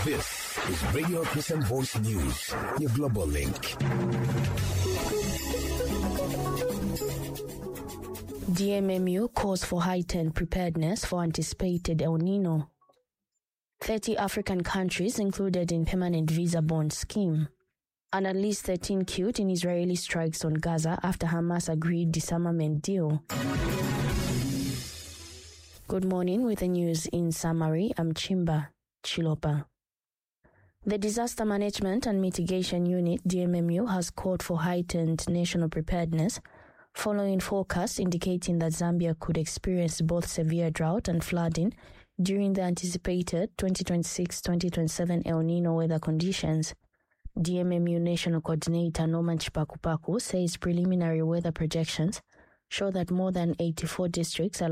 This is Radio Christian Voice News, your global link. DMMU calls for heightened preparedness for anticipated El Nino. 30 African countries included in permanent visa bond scheme. And at least 13 killed in Israeli strikes on Gaza after Hamas agreed disarmament deal. Good morning with the news in summary. I'm Chimba Chilopa. The Disaster Management and Mitigation Unit, DMMU, has called for heightened national preparedness following forecasts indicating that Zambia could experience both severe drought and flooding during the anticipated 2026-2027 El Nino weather conditions. DMMU National Coordinator Norman Chipakupaku says preliminary weather projections show that more than 84 districts are